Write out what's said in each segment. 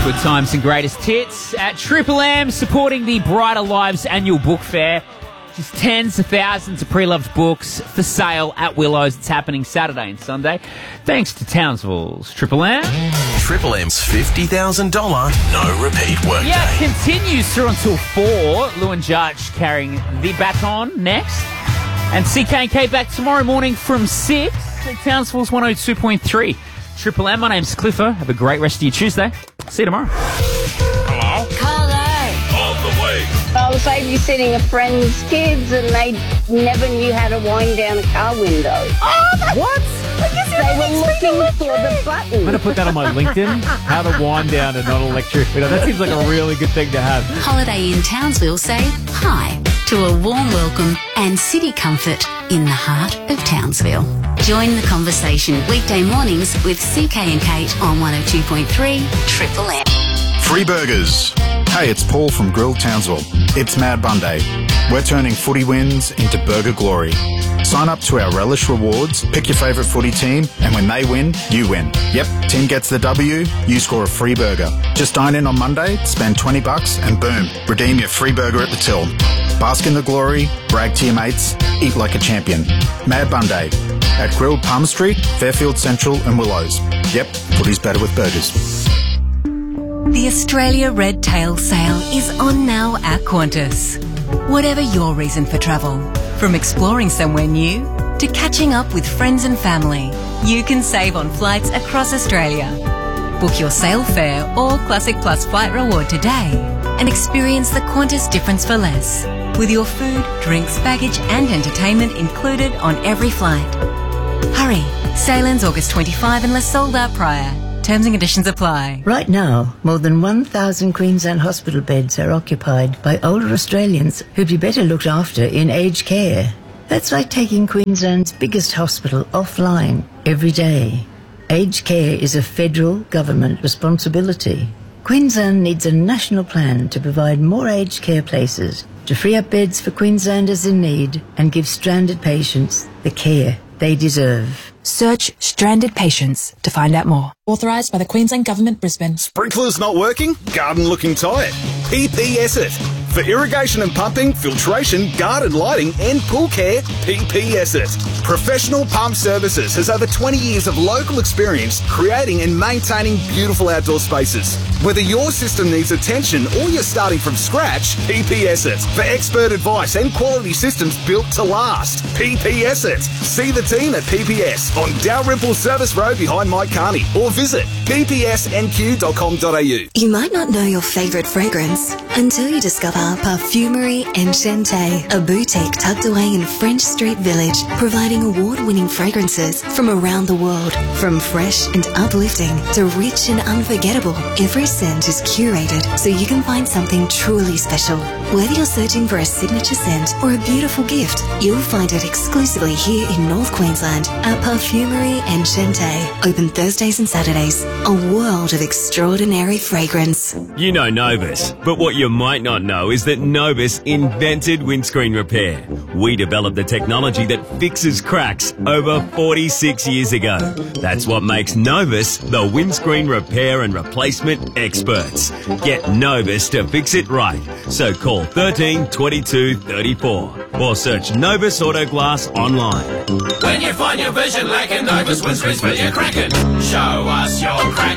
Good times and greatest hits at Triple M, supporting the Brighter Lives annual book fair. Just tens of thousands of pre-loved books for sale at Willows. It's happening Saturday and Sunday. Thanks to Townsville's Triple M. Triple M's $50,000 no repeat workday. Yeah, continues through until 4. Lou and Judge carrying the baton next. And CK&K back tomorrow morning from 6 at Townsville's 102.3. Triple M, my name's Clifford. Have a great rest of your Tuesday. See you tomorrow. Hello? Carlo. On the way. I was babysitting a friend's kids and they never knew how to wind down a car window. Oh, what? They were looking for the button. I'm going to put that on my LinkedIn. How to wind down a non-electric. That seems like a really good thing to have. Holiday in Townsville say hi to a warm welcome and city comfort in the heart of Townsville. Join the conversation weekday mornings with CK and Kate on 102.3 Triple M. Free burgers. Hey, it's Paul from Grill Townsville. It's Mad Monday. We're turning footy wins into burger glory. Sign up to our Relish Rewards, pick your favourite footy team, and when they win, you win. Yep, team gets the W, you score a free burger. Just dine in on Monday, spend $20 and boom, redeem your free burger at the till. Bask in the glory, brag to your mates, eat like a champion. Mad Monday at Grill Palm Street, Fairfield Central and Willows. Yep, footy's better with burgers. The Australia Red Tail Sale is on now at Qantas. Whatever your reason for travel, from exploring somewhere new to catching up with friends and family, you can save on flights across Australia. Book your sale fare or Classic Plus flight reward today and experience the Qantas difference for less, with your food, drinks, baggage and entertainment included on every flight. Hurry, sale ends August 25 unless sold out prior. Terms and conditions apply. Right now, more than 1,000 Queensland hospital beds are occupied by older Australians who'd be better looked after in aged care. That's like taking Queensland's biggest hospital offline every day. Aged care is a federal government responsibility. Queensland needs a national plan to provide more aged care places, to free up beds for Queenslanders in need and give stranded patients the care they deserve. Search Stranded Patients to find out more. Authorised by the Queensland Government, Brisbane. Sprinklers not working? Garden looking tired? PPS it. For irrigation and pumping, filtration, garden lighting and pool care, PPS it. Professional Pump Services has over 20 years of local experience creating and maintaining beautiful outdoor spaces. Whether your system needs attention or you're starting from scratch, PPS it. For expert advice and quality systems built to last, PPS it. See the team at PPS on Dalrymple Service Road behind Mike Carney or visit ppsnq.com.au. You might not know your favourite fragrance until you discover Parfumerie Enchanté, a boutique tucked away in French Street Village, providing award-winning fragrances from around the world. From fresh and uplifting to rich and unforgettable, every scent is curated so you can find something truly special. Whether you're searching for a signature scent or a beautiful gift, you'll find it exclusively here in North Queensland at Parfumerie Enchanté. Open Thursdays and Saturdays. A world of extraordinary fragrance. You know Novus, but what you might not know is that Novus invented windscreen repair. We developed the technology that fixes cracks over 46 years ago. That's what makes Novus the windscreen repair and replacement experts. Get Novus to fix it right. So call 13 22 34 or search Novus Auto Glass online. When you find your vision lacking, Novus windscreens fill your cracking. Show us your crack.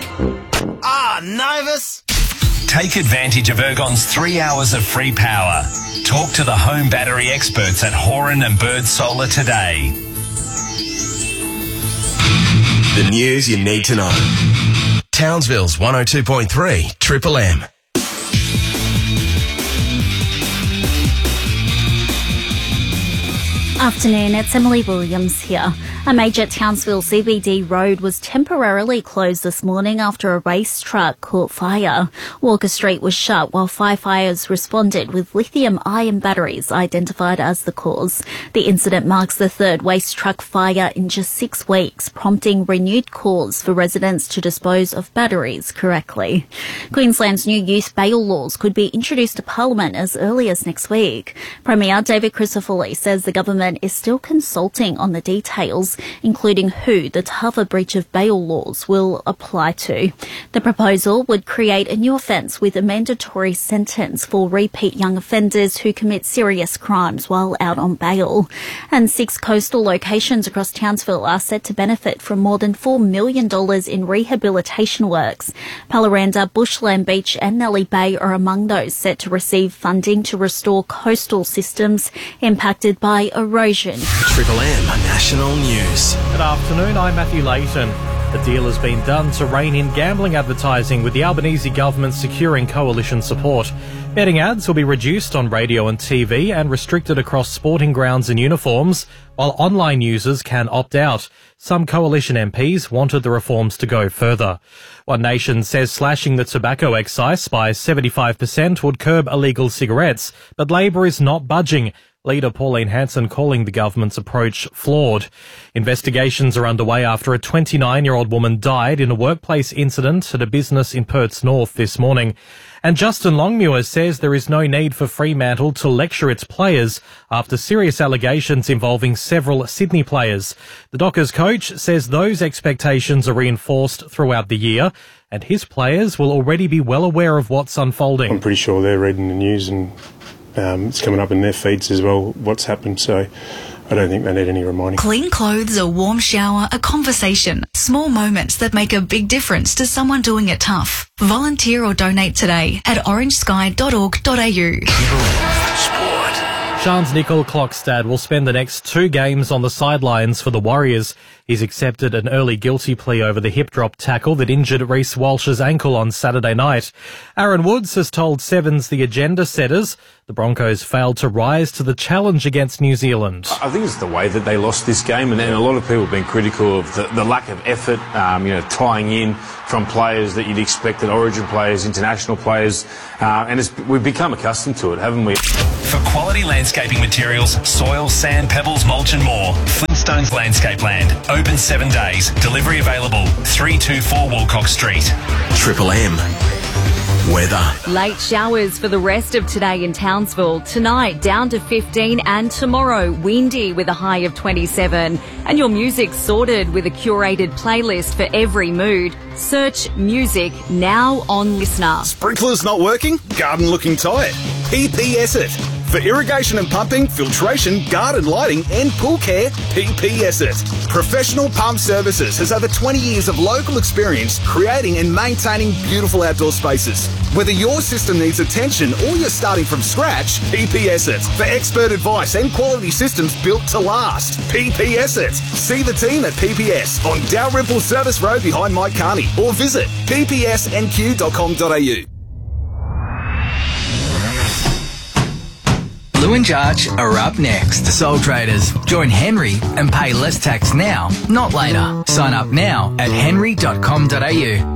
Ah, Novus. Take advantage of Ergon's 3 hours of free power. Talk to the home battery experts at Horan and Bird Solar today. The news you need to know. Townsville's 102.3 Triple M. Afternoon, it's Emily Williams here. A major Townsville CBD road was temporarily closed this morning after a race truck caught fire. Walker Street was shut while firefighters responded with lithium-ion batteries identified as the cause. The incident marks the third waste truck fire in just 6 weeks, prompting renewed calls for residents to dispose of batteries correctly. Queensland's new youth bail laws could be introduced to Parliament as early as next week. Premier David Crisafulli says the government is still consulting on the details rules, including who the tougher breach of bail laws will apply to. The proposal would create a new offence with a mandatory sentence for repeat young offenders who commit serious crimes while out on bail. And 6 coastal locations across Townsville are set to benefit from more than $4 million in rehabilitation works. Palaranda, Bushland Beach and Nellie Bay are among those set to receive funding to restore coastal systems impacted by erosion. Triple M National News. Good afternoon, I'm Matthew Layton. The deal has been done to rein in gambling advertising with the Albanese government securing coalition support. Betting ads will be reduced on radio and TV and restricted across sporting grounds and uniforms, while online users can opt out. Some coalition MPs wanted the reforms to go further. One Nation says slashing the tobacco excise by 75% would curb illegal cigarettes, but Labor is not budging. Leader Pauline Hanson calling the government's approach flawed. Investigations are underway after a 29-year-old woman died in a workplace incident at a business in Perth's North this morning. And Justin Longmuir says there is no need for Fremantle to lecture its players after serious allegations involving several Sydney players. The Dockers coach says those expectations are reinforced throughout the year, and his players will already be well aware of what's unfolding. I'm pretty sure they're reading the news and it's coming up in their feeds as well, what's happened, so I don't think they need any reminding. Clean clothes, a warm shower, a conversation. Small moments that make a big difference to someone doing it tough. Volunteer or donate today at orangesky.org.au. Shans Nicol Klokstad will spend the next 2 games on the sidelines for the Warriors. He's accepted an early guilty plea over the hip drop tackle that injured Reece Walsh's ankle on Saturday night. Aaron Woods has told Sevens the agenda setters the Broncos failed to rise to the challenge against New Zealand. I think it's the way that they lost this game, and a lot of people have been critical of the lack of effort, tying in from players that you'd expect, Origin players, international players, and we've become accustomed to it, haven't we? For quality landscaping materials, soil, sand, pebbles, mulch and more, Flintstones Landscape Land. Open 7 days. Delivery available. 324 Wilcox Street. Triple M. Weather. Late showers for the rest of today in Townsville. Tonight down to 15 and tomorrow windy with a high of 27. And your music sorted with a curated playlist for every mood. Search music now on Listener. Sprinklers not working? Garden looking tight? PPS it. For irrigation and pumping, filtration, garden lighting and pool care, PPS it. Professional Pump Services has over 20 years of local experience creating and maintaining beautiful outdoor spaces. Whether your system needs attention or you're starting from scratch, PPS it. For expert advice and quality systems built to last, PPS it. See the team at PPS on Dalrymple Service Road behind Mike Carney or visit ppsnq.com.au. Lou and Jarch are up next. Sole traders, join Henry and pay less tax now, not later. Sign up now at henry.com.au.